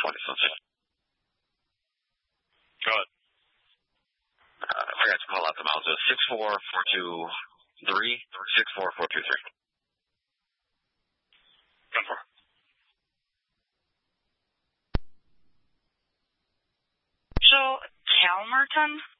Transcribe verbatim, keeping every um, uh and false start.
twenty something. Go ahead. Uh, I forgot to call out the miles. It was six four four two three, six four four two three. Come for. So, Calmerton?